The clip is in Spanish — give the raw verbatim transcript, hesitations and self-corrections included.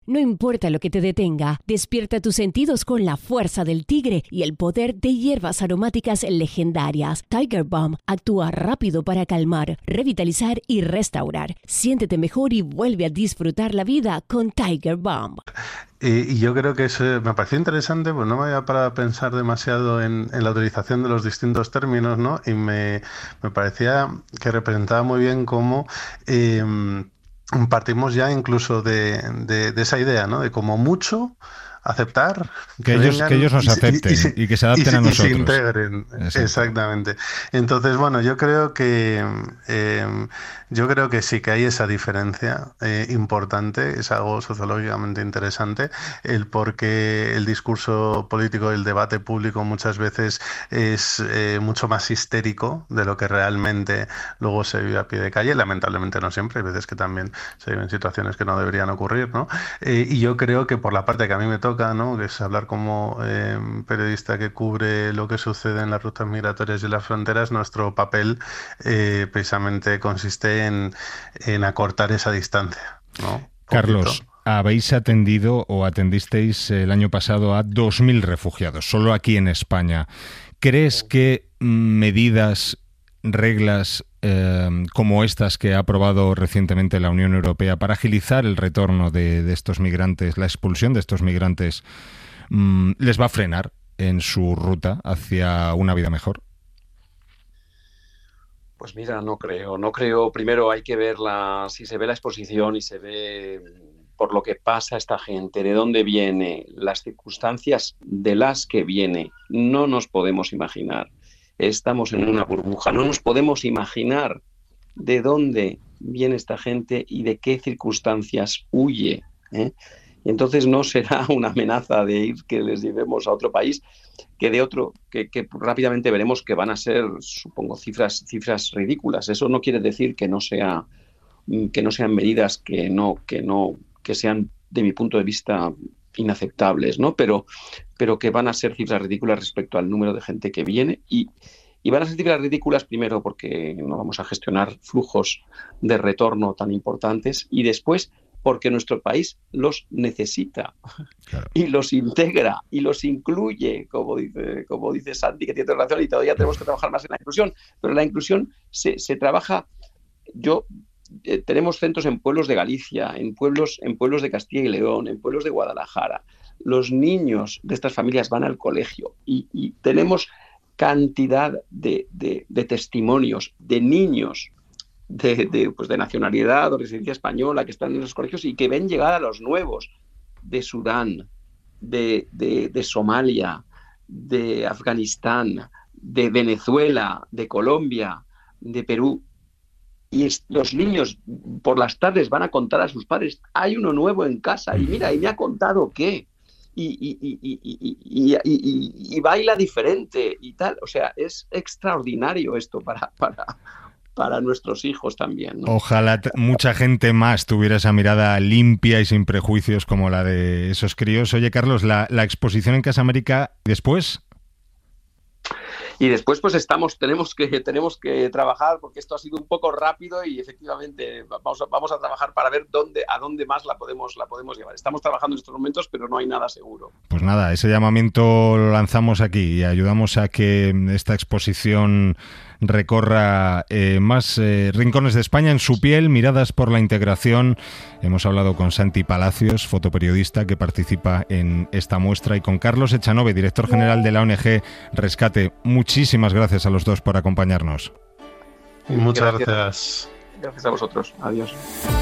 No importa lo que te detenga, despierta tus sentidos con la fuerza del tigre y el poder de hierbas aromáticas legendarias. Tiger Balm actúa rápido para calmar, revitalizar y restaurar. Siéntete mejor y vuelve a disfrutar la vida con Tiger Balm. Y, y yo creo que es, me pareció interesante, pues no me había parado a pensar demasiado en, en la utilización de los distintos términos, ¿no? Y me, me parecía que representaba muy bien cómo eh, partimos ya incluso de, de, de esa idea, ¿no? De como mucho aceptar que, que ellos vengan que ellos nos y, acepten y, y, y que se adapten y, a nosotros y se integren. Exacto. Exactamente. Entonces, bueno, yo creo que eh, yo creo que sí que hay esa diferencia eh, importante, es algo sociológicamente interesante, el por qué el discurso político, el debate público muchas veces es eh, mucho más histérico de lo que realmente luego se vive a pie de calle. Lamentablemente no siempre, hay veces que también se viven situaciones que no deberían ocurrir, ¿no? Eh, y yo creo que por la parte que a mí me toca, ¿no? Que es hablar como eh, periodista que cubre lo que sucede en las rutas migratorias y las fronteras, nuestro papel eh, precisamente consiste en, en acortar esa distancia, ¿no? Carlos, habéis atendido o atendisteis el año pasado a dos mil refugiados, solo aquí en España. ¿Crees que medidas, reglas eh, como estas que ha aprobado recientemente la Unión Europea para agilizar el retorno de, de estos migrantes, la expulsión de estos migrantes, mmm, les va a frenar en su ruta hacia una vida mejor? Pues mira, no creo, no creo. Primero hay que verla, si se ve la exposición y se ve por lo que pasa a esta gente, de dónde viene, las circunstancias de las que viene, no nos podemos imaginar. Estamos en una burbuja, no nos podemos imaginar de dónde viene esta gente y de qué circunstancias huye, ¿eh? Y entonces no será una amenaza de ir que les llevemos a otro país, que de otro, que, que rápidamente veremos que van a ser, supongo, cifras, cifras ridículas. Eso no quiere decir que no sea, que no sean medidas que no, que no, que sean, de mi punto de vista, inaceptables, ¿no? Pero, pero que van a ser cifras ridículas respecto al número de gente que viene y, y van a ser cifras ridículas primero porque no vamos a gestionar flujos de retorno tan importantes y después porque nuestro país los necesita, claro, y los integra y los incluye, como dice, como dice Santi, que tiene razón, y todavía tenemos que trabajar más en la inclusión, pero la inclusión se, se trabaja, yo eh, tenemos centros en pueblos de Galicia, en pueblos, en pueblos de Castilla y León, en pueblos de Guadalajara, los niños de estas familias van al colegio y, y tenemos cantidad de, de, de testimonios de niños De, de, pues de nacionalidad o residencia española que están en los colegios y que ven llegar a los nuevos de Sudán, de, de, de Somalia, de Afganistán, de Venezuela, de Colombia, de Perú. Y es, los niños por las tardes van a contar a sus padres, hay uno nuevo en casa y mira, y me ha contado qué. Y, y, y, y, y, y, y, y, y baila diferente y tal. O sea, es extraordinario esto para... para para nuestros hijos también, ¿no? Ojalá t- mucha gente más tuviera esa mirada limpia y sin prejuicios como la de esos críos. Oye, Carlos, la, la exposición en Casa América, ¿después? Y después pues estamos, tenemos que, tenemos que trabajar porque esto ha sido un poco rápido y efectivamente vamos a, vamos a trabajar para ver dónde, a dónde más la podemos, la podemos llevar. Estamos trabajando en estos momentos, pero no hay nada seguro. Pues nada, ese llamamiento lo lanzamos aquí y ayudamos a que esta exposición recorra eh, más eh, rincones de España en su piel, miradas por la integración. Hemos hablado con Santi Palacios, fotoperiodista que participa en esta muestra, y con Carlos Echanove, director general de la O N G Rescate. Muchísimas gracias a los dos por acompañarnos. Muchas gracias. Gracias a vosotros. Adiós.